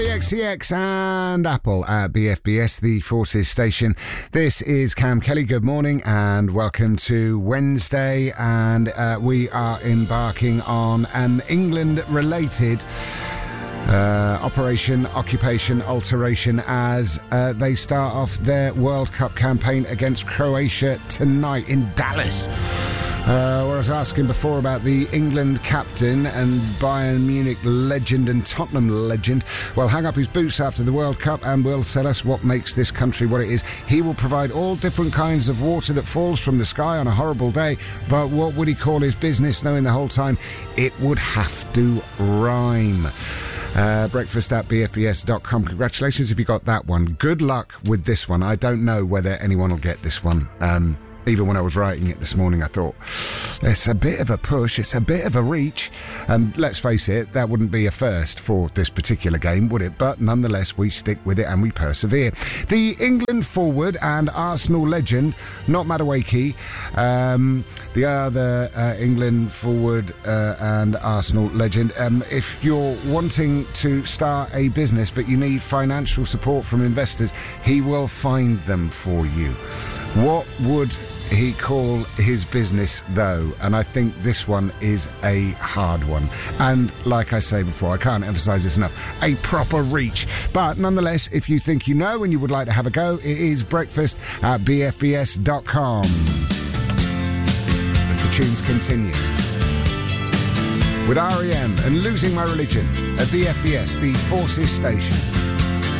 XCX and Apple at BFBS, the Forces station. This is Cam Kelly. Good morning and welcome to Wednesday. And we are embarking on an England-related occupation alteration as they start off their World Cup campaign against Croatia tonight in Dallas. I was asking before about the England captain and Bayern Munich legend and Tottenham legend. Well, hang up his boots after the World Cup and will tell us what makes this country what it is. He will provide all different kinds of water that falls from the sky on a horrible day, but what would he call his business, knowing the whole time it would have to rhyme? Breakfast at bfbs.com. Congratulations if you got that one. Good luck with this one. I don't know whether anyone will get this one. Even when I was writing it this morning, I thought, it's a bit of a push, it's a bit of a reach. And let's face it, that wouldn't be a first for this particular game, would it? But nonetheless, we stick with it and we persevere. The England forward and Arsenal legend, not Madueke, the other England forward and Arsenal legend. If you're wanting to start a business but you need financial support from investors, he will find them for you. What would he call his business, though? And I think this one is a hard one. And like I say before, I can't emphasise this enough, a proper reach. But nonetheless, if you think you know and you would like to have a go, it is breakfast at bfbs.com. As the tunes continue. With R.E.M. and Losing My Religion at BFBS, the Forces station.